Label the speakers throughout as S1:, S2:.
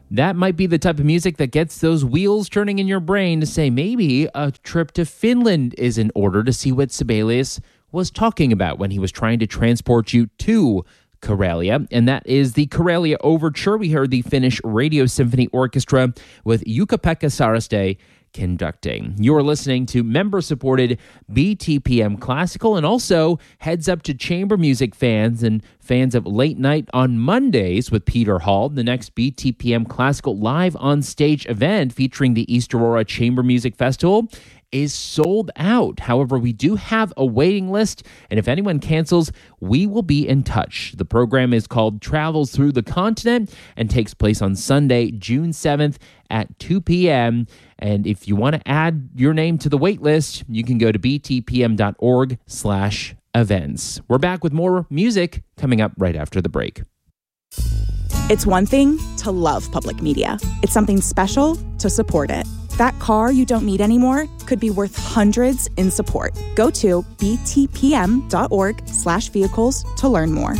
S1: That might be the type of music that gets those wheels turning in your brain to say maybe a trip to Finland is in order, to see what Sibelius was talking about when he was trying to transport you to Karelia. And that is the Karelia Overture. We heard the Finnish Radio Symphony Orchestra with Jukka-Pekka Saraste conducting. You're listening to member-supported BTPM Classical, and also heads up to chamber music fans and fans of Late Night on Mondays with Peter Hall. The next BTPM Classical live on stage event featuring the East Aurora Chamber Music Festival is sold out. However, we do have a waiting list, and if anyone cancels, we will be in touch. The program is called Travels Through the Continent and takes place on Sunday, June 7th at 2 p.m., and if you want to add your name to the wait list, you can go to btpm.org/events. We're back with more music coming up right after the break.
S2: It's one thing to love public media. It's something special to support it. That car you don't need anymore could be worth hundreds in support. Go to btpm.org/vehicles to learn more.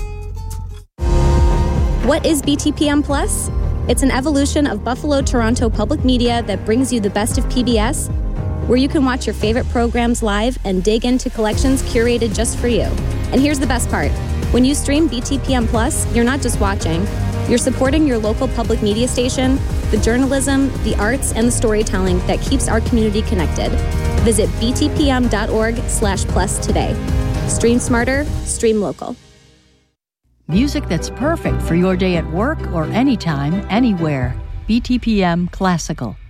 S3: What is BTPM Plus? It's an evolution of Buffalo Toronto public media that brings you the best of PBS, where you can watch your favorite programs live and dig into collections curated just for you. And here's the best part. When you stream BTPM Plus, you're not just watching. You're supporting your local public media station, the journalism, the arts, and the storytelling that keeps our community connected. Visit btpm.org/plus today. Stream smarter, stream local.
S4: Music that's perfect for your day at work or anytime, anywhere. BTPM Classical.